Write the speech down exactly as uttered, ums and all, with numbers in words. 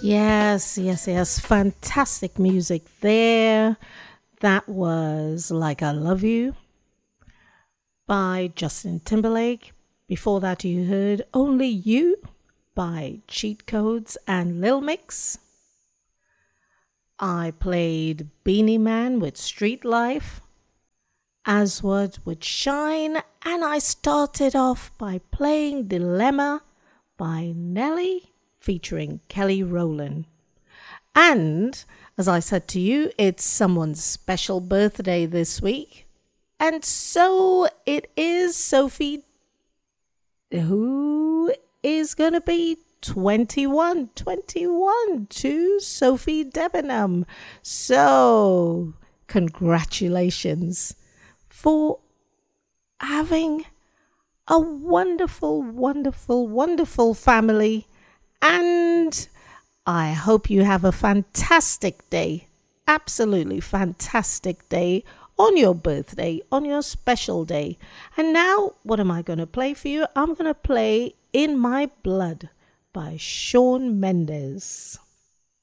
Yes, yes, yes. Fantastic music there. That was Like I Love You by Justin Timberlake. Before that, you heard Only You by Cheat Codes and Lil Mix. I played Beanie Man with Street Life, Aswad with Shine, and I started off by playing Dilemma by Nelly featuring Kelly Rowland. And as I said to you, it's someone's special birthday this week. And so it is Sophie, who is going to be twenty-one, twenty-one to Sophie Debenham. So congratulations for having a wonderful, wonderful, wonderful family. And I hope you have a fantastic day, absolutely fantastic day on your birthday, on your special day. And now, what am I going to play for you? I'm going to play In My Blood by Shawn Mendes.